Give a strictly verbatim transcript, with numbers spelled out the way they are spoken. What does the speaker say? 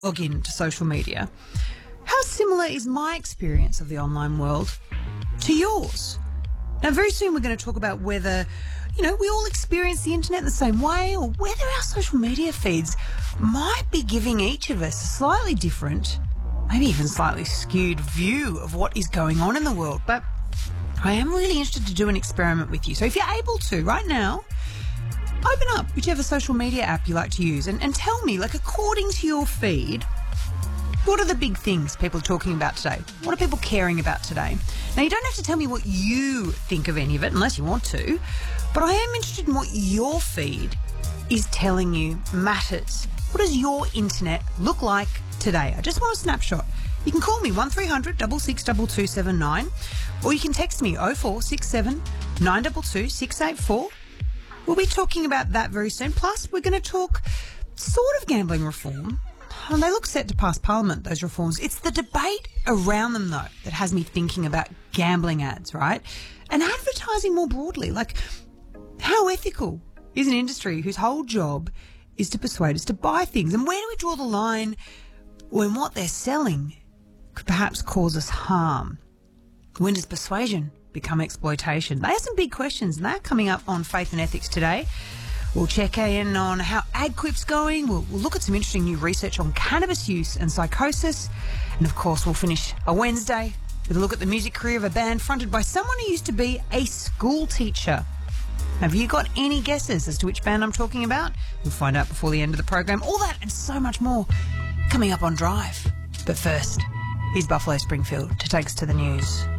log in to social media, how similar is my experience of the online world to yours? Now, very soon we're going to talk about whether, you know, we all experience the internet the same way, or whether our social media feeds might be giving each of us a slightly different, maybe even slightly skewed view of what is going on in the world. But I am really interested to do an experiment with you. So if you're able to, right now, open up whichever social media app you like to use and, and tell me, like, according to your feed, what are the big things people are talking about today? What are people caring about today? Now, you don't have to tell me what you think of any of it unless you want to, but I am interested in what your feed is telling you matters. What does your internet look like today? I just want a snapshot. You can call me one three hundred six six two two seven nine, or you can text me oh four six seven nine two two six eight four. We'll be talking about that very soon. Plus, we're going to talk sort of gambling reform. And they look set to pass Parliament, those reforms. It's the debate around them, though, that has me thinking about gambling ads, right? And advertising more broadly. Like, how ethical is an industry whose whole job is to persuade us to buy things? And where do we draw the line when what they're selling could perhaps cause us harm? When does persuasion become exploitation? They are some big questions, and they're coming up on Faith and Ethics today. We'll check in on how AdQuip's going. We'll, we'll look at some interesting new research on cannabis use and psychosis. And, of course, we'll finish a Wednesday with a look at the music career of a band fronted by someone who used to be a school teacher. Have you got any guesses as to which band I'm talking about? We'll find out before the end of the program. All that and so much more coming up on Drive. But first, here's Buffalo Springfield to take us to the news.